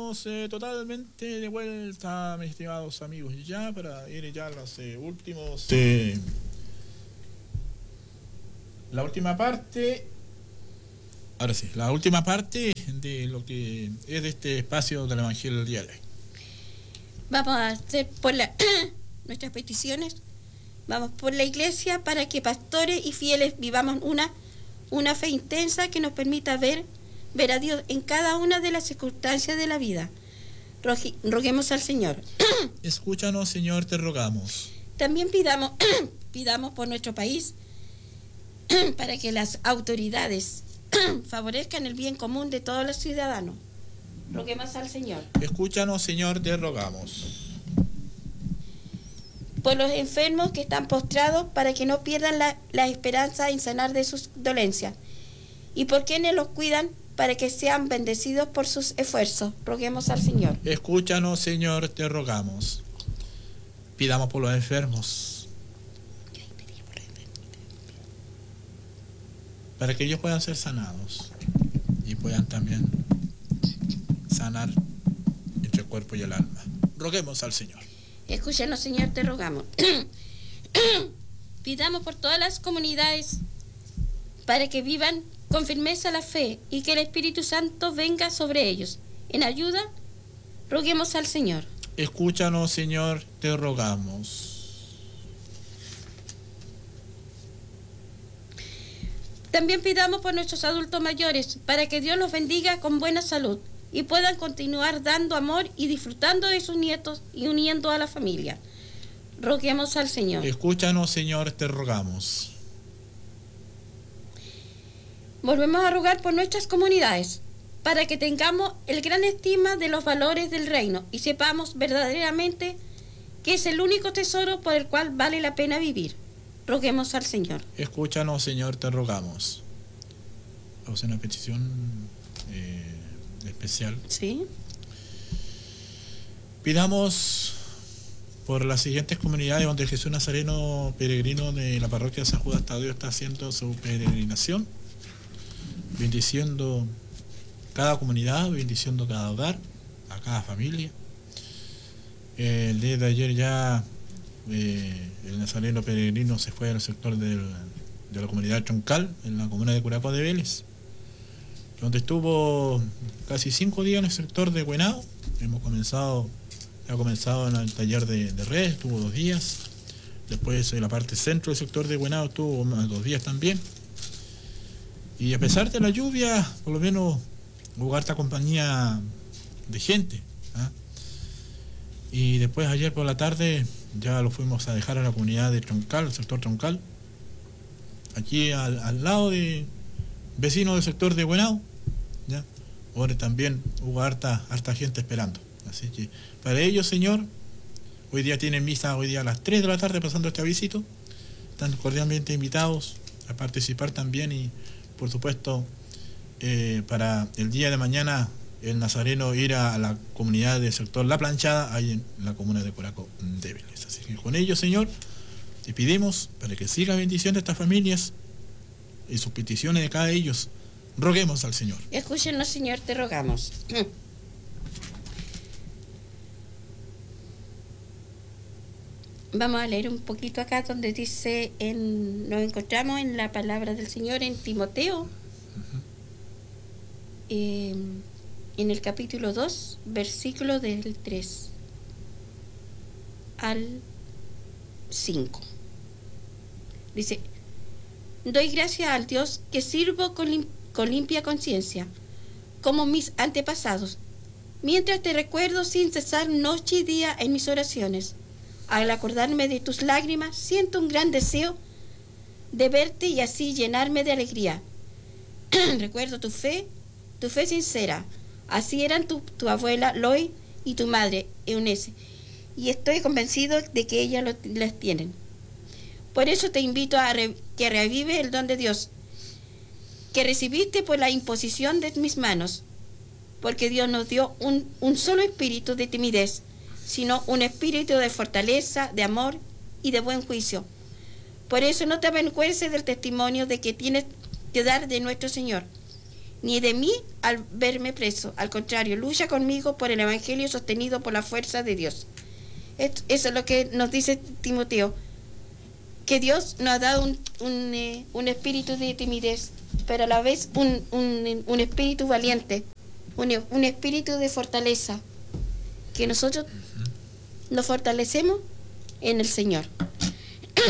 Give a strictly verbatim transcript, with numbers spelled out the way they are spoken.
estamos eh, totalmente de vuelta, mis estimados amigos, ya para ir ya a los eh, últimos... Eh, la última parte... Ahora sí, la última parte de lo que es de este espacio del Evangelio del día de hoy. Vamos a hacer por la, nuestras peticiones. Vamos por la iglesia para que pastores y fieles vivamos una, una fe intensa que nos permita ver, ver a Dios en cada una de las circunstancias de la vida. Rogue, roguemos al Señor. Escúchanos, Señor, te rogamos. También pidamos, pidamos por nuestro país para que las autoridades favorezcan el bien común de todos los ciudadanos. Roguemos al Señor. Escúchanos, Señor, te rogamos. Por los enfermos que están postrados, para que no pierdan la, la esperanza en sanar de sus dolencias. Y por quienes los cuidan, para que sean bendecidos por sus esfuerzos. Roguemos al Señor. Escúchanos, Señor, te rogamos. Pidamos por los enfermos, para que ellos puedan ser sanados y puedan también sanar entre el cuerpo y el alma. Roguemos al Señor. Escúchanos, Señor, te rogamos. Pidamos por todas las comunidades para que vivan con firmeza la fe y que el Espíritu Santo venga sobre ellos. En ayuda, roguemos al Señor. Escúchanos, Señor, te rogamos. También pidamos por nuestros adultos mayores, para que Dios los bendiga con buena salud y puedan continuar dando amor y disfrutando de sus nietos y uniendo a la familia. Roguemos al Señor. Escúchanos, Señor, te rogamos. Volvemos a rogar por nuestras comunidades, para que tengamos el gran estima de los valores del reino y sepamos verdaderamente que es el único tesoro por el cual vale la pena vivir. Roguemos al Señor. Escúchanos, Señor, te rogamos. Vamos a hacer una petición eh, especial. Sí. Pidamos por las siguientes comunidades donde Jesús Nazareno, peregrino de la parroquia de San Judas Tadeo, está haciendo su peregrinación, bendiciendo cada comunidad, bendiciendo cada hogar, a cada familia. Eh, el día de ayer ya eh, el nazareno peregrino se fue al sector del, de la comunidad Troncal, en la comuna de Curacao de Vélez, donde estuvo casi cinco días en el sector de Huenao. Hemos comenzado, ha comenzado en el taller de, de redes, estuvo dos días. Después en la parte centro del sector de Huenao estuvo más dos días también. Y a pesar de la lluvia, por lo menos hubo harta compañía de gente, ¿eh? Y después ayer por la tarde ya lo fuimos a dejar a la comunidad de Troncal, el sector Troncal, aquí al, al lado de vecino del sector de Huenao, ¿ya? Ahora también hubo harta, harta gente esperando. Así que para ellos, Señor, hoy día tienen misa, hoy día a las tres de la tarde pasando este avisito. Están cordialmente invitados a participar también y por supuesto eh, para el día de mañana el nazareno ir a la comunidad del sector La Planchada, ahí en la comuna de Curacao de Vélez. Así que con ellos, Señor, te pedimos para que siga bendición a estas familias y sus peticiones de cada ellos. Roguemos al Señor. Escúchenos, Señor, te rogamos. Vamos a leer un poquito acá donde dice, en, nos encontramos en la palabra del Señor en Timoteo, uh-huh. eh, en el capítulo dos, versículo del tres al cinco. Dice, doy gracias al Dios que sirvo con, lim- con limpia conciencia, como mis antepasados, mientras te recuerdo sin cesar noche y día en mis oraciones. Al acordarme de tus lágrimas, siento un gran deseo de verte y así llenarme de alegría. Recuerdo tu fe, tu fe sincera. Así eran tu, tu abuela Loy y tu madre Eunice, y estoy convencido de que ellas lo, las tienen. Por eso te invito a re, que revive el don de Dios que recibiste por la imposición de mis manos, porque Dios nos dio un, un solo espíritu de timidez, sino un espíritu de fortaleza, de amor y de buen juicio. Por eso no te avergüences del testimonio de que tienes que dar de nuestro Señor. ni de mí al verme preso. Al contrario, lucha conmigo por el Evangelio sostenido por la fuerza de Dios. Esto, eso es lo que nos dice Timoteo, que Dios nos ha dado un, un, eh, un espíritu de timidez, pero a la vez un, un, un espíritu valiente, un, un espíritu de fortaleza, que nosotros nos fortalecemos en el Señor.